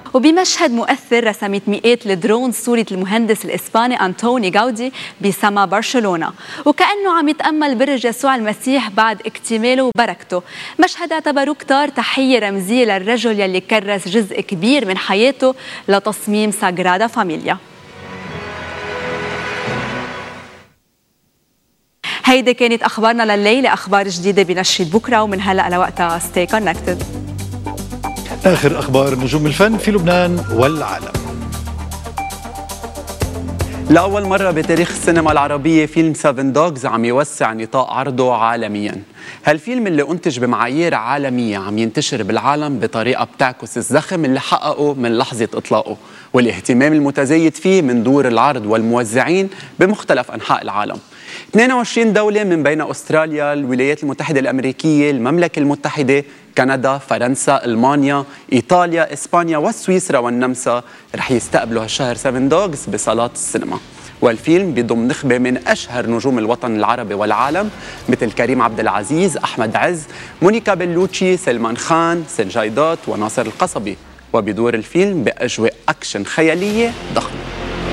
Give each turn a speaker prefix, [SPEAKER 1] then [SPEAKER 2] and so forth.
[SPEAKER 1] وبمشهد مؤثر رسمت مئات الدرون صورة المهندس الإسباني أنطوني غاودي بسما برشلونة، وكأنه عم يتأمل برج يسوع المسيح بعد اكتماله وبركته. مشهد اعتبروه كتار تحية رمزية للرجل يلي كرس جزء كبير من حياته لتصميم ساغرادا فاميليا. هيدي كانت أخبارنا لليلة، أخبار جديدة بنشرة بكرة، ومن هلأ لوقتها ستي كونكتد.
[SPEAKER 2] آخر أخبار نجوم الفن في لبنان والعالم.
[SPEAKER 3] لأول مرة بتاريخ السينما العربية فيلم 7 دوغز عم يوسع نطاق عرضه عالميا. هالفيلم اللي أنتج بمعايير عالمية عم ينتشر بالعالم بطريقة بتعكس الزخم اللي حققه من لحظة إطلاقه والاهتمام المتزايد فيه من دور العرض والموزعين بمختلف أنحاء العالم. 22 دولة من بين أستراليا، الولايات المتحدة الأمريكية، المملكة المتحدة، كندا، فرنسا، ألمانيا، إيطاليا، إسبانيا وسويسرا والنمسا رح يستقبلوا هالشهر 7 دوغز بصالات السينما. والفيلم بيضم نخبة من أشهر نجوم الوطن العربي والعالم مثل كريم عبد العزيز، أحمد عز، مونيكا بلوتشي، سلمان خان، سنجايدات وناصر القصبي. وبيدور الفيلم بأجواء أكشن خيالية ضخمة.